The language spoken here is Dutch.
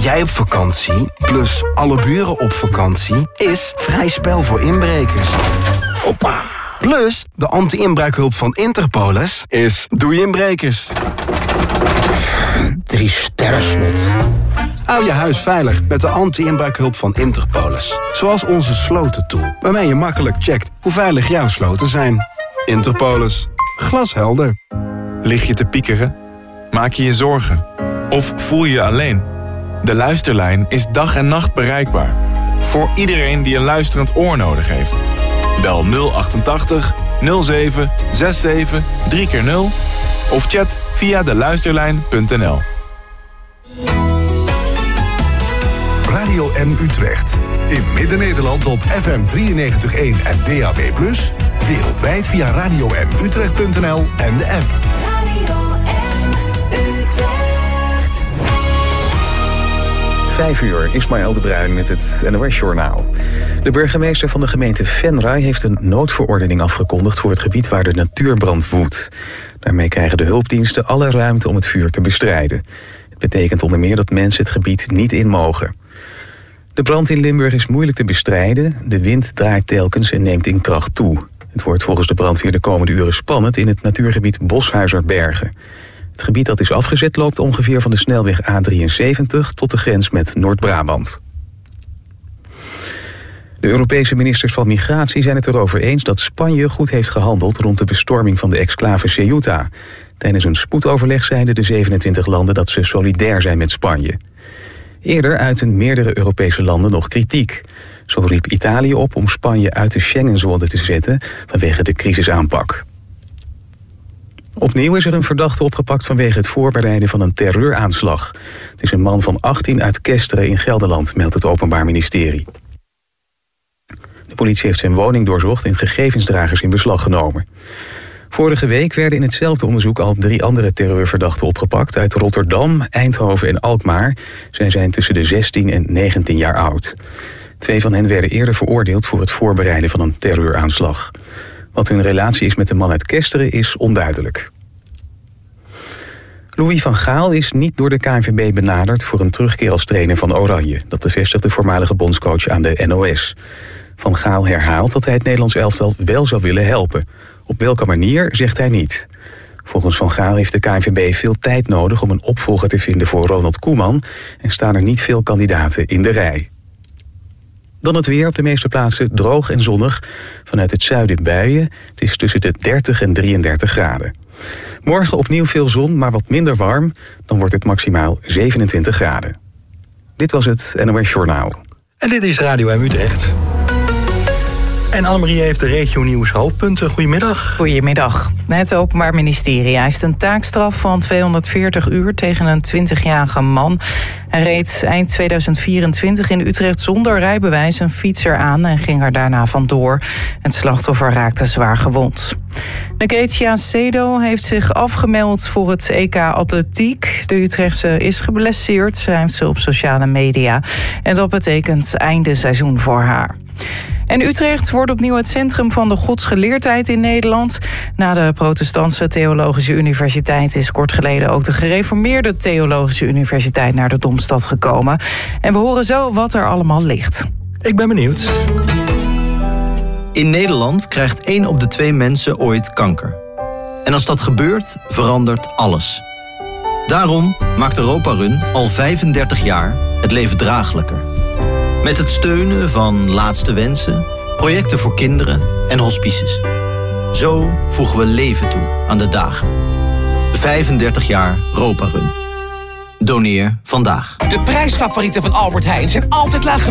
jij op vakantie, plus alle buren op vakantie, is vrij spel voor inbrekers. Hoppa! Plus, de anti-inbraakhulp van Interpolis is doei inbrekers. 3 sterrenslot. Hou je huis veilig met de anti-inbraakhulp van Interpolis. Zoals onze slotentool, waarmee je makkelijk checkt hoe veilig jouw sloten zijn. Interpolis. Glashelder. Lig je te piekeren? Maak je je zorgen? Of voel je je alleen? De Luisterlijn is dag en nacht bereikbaar. Voor iedereen die een luisterend oor nodig heeft. Bel 088 07 67 3x0 of chat via deluisterlijn.nl. Radio M Utrecht. In Midden-Nederland op FM 93.1 en DAB+. Wereldwijd via radiomutrecht.nl en de app. Radio M Utrecht. 5:00, Ismaël de Bruin met het NOS-journaal. De burgemeester van de gemeente Venray heeft een noodverordening afgekondigd voor het gebied waar de natuurbrand woedt. Daarmee krijgen de hulpdiensten alle ruimte om het vuur te bestrijden. Het betekent onder meer dat mensen het gebied niet in mogen. De brand in Limburg is moeilijk te bestrijden. De wind draait telkens en neemt in kracht toe. Het wordt volgens de brandweer de komende uren spannend in het natuurgebied Boshuizerbergen. Het gebied dat is afgezet loopt ongeveer van de snelweg A73 tot de grens met Noord-Brabant. De Europese ministers van Migratie zijn het erover eens dat Spanje goed heeft gehandeld rond de bestorming van de exclave Ceuta. Tijdens een spoedoverleg zeiden de 27 landen dat ze solidair zijn met Spanje. Eerder uiten meerdere Europese landen nog kritiek. Zo riep Italië op om Spanje uit de Schengenzone te zetten vanwege de crisisaanpak. Opnieuw is er een verdachte opgepakt vanwege het voorbereiden van een terreuraanslag. Het is een man van 18 uit Kesteren in Gelderland, meldt het Openbaar Ministerie. De politie heeft zijn woning doorzocht en gegevensdragers in beslag genomen. Vorige week werden in hetzelfde onderzoek al 3 andere terreurverdachten opgepakt uit Rotterdam, Eindhoven en Alkmaar. Zij zijn tussen de 16 en 19 jaar oud. 2 van hen werden eerder veroordeeld voor het voorbereiden van een terreuraanslag. Wat hun relatie is met de man uit Kesteren is onduidelijk. Louis van Gaal is niet door de KNVB benaderd voor een terugkeer als trainer van Oranje. Dat bevestigt de voormalige bondscoach aan de NOS. Van Gaal herhaalt dat hij het Nederlands elftal wel zou willen helpen. Op welke manier, zegt hij niet. Volgens Van Gaal heeft de KNVB veel tijd nodig om een opvolger te vinden voor Ronald Koeman en staan er niet veel kandidaten in de rij. Dan het weer, op de meeste plaatsen droog en zonnig. Vanuit het zuiden buien. Het is tussen de 30 en 33 graden. Morgen opnieuw veel zon, maar wat minder warm. Dan wordt het maximaal 27 graden. Dit was het NOS Journaal. En dit is Radio M Utrecht. En Annemarie heeft de regio-nieuws hoofdpunten. Goedemiddag. Goedemiddag. Het Openbaar Ministerie eist een taakstraf van 240 uur tegen een 20-jarige man. Hij reed eind 2024 in Utrecht zonder rijbewijs een fietser aan en ging er daarna vandoor. Het slachtoffer raakte zwaar gewond. Nketia Sedo heeft zich afgemeld voor het EK Atletiek. De Utrechtse is geblesseerd, schrijft ze op sociale media. En dat betekent einde seizoen voor haar. En Utrecht wordt opnieuw het centrum van de godsgeleerdheid in Nederland. Na de Protestantse Theologische Universiteit is kort geleden ook de gereformeerde Theologische Universiteit naar de Domstad gekomen. En we horen zo wat er allemaal ligt. Ik ben benieuwd. In Nederland krijgt 1 op de 2 mensen ooit kanker. En als dat gebeurt, verandert alles. Daarom maakt Europa Run al 35 jaar het leven draaglijker. Met het steunen van Laatste Wensen, projecten voor kinderen en hospices. Zo voegen we leven toe aan de dagen. 35 jaar Europa Run. Doneer vandaag. De prijsfavorieten van Albert Heijn zijn altijd laag